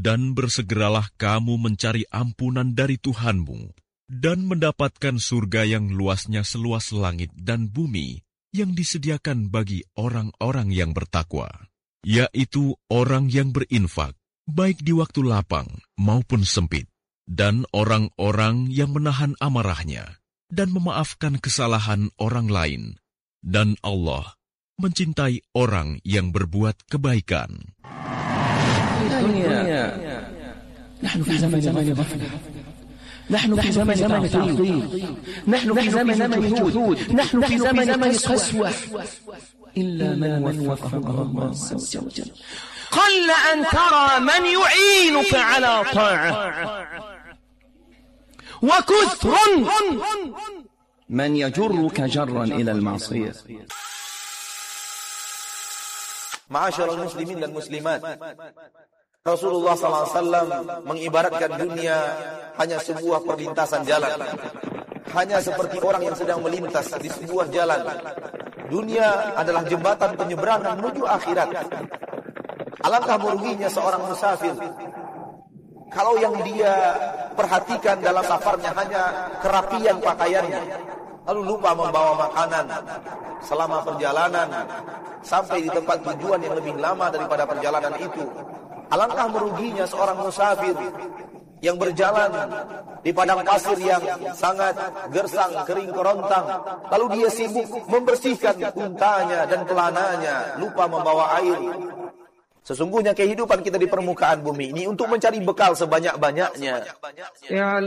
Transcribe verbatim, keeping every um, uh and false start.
Dan bersegeralah kamu mencari ampunan dari Tuhanmu, dan mendapatkan surga yang luasnya seluas langit dan bumi, yang disediakan bagi orang-orang yang bertakwa, yaitu orang yang berinfak, baik di waktu lapang maupun sempit, dan orang-orang yang menahan amarahnya, dan memaafkan kesalahan orang lain. Dan Allah mencintai orang yang berbuat kebaikan. نحن في زمن زمن غفلة نحن في زمن زمن تعطيل نحن في زمن زمن جهود نحن في زمن زمن قسوة إلا من وفقه الله عز وجل قل أن ترى من يعينك على طاعة وكثر من يجرك جرا إلى المعصية. Ma'asyiral muslimin dan muslimat, Rasulullah sallallahu alaihi wasallam mengibaratkan dunia hanya sebuah perlintasan jalan, hanya seperti orang yang sedang melintas di sebuah jalan. Dunia adalah jembatan penyeberangan menuju akhirat. Alangkah meruginya seorang musafir kalau yang dia perhatikan dalam safarnya hanya kerapian pakaiannya, lalu lupa membawa makanan selama perjalanan sampai di tempat tujuan yang lebih lama daripada perjalanan itu. Alangkah meruginya seorang musafir yang berjalan di padang pasir yang sangat gersang, kering kerontang, lalu dia sibuk membersihkan untanya dan pelananya, lupa membawa air. Sesungguhnya kehidupan kita di permukaan bumi ini untuk mencari bekal sebanyak-banyaknya.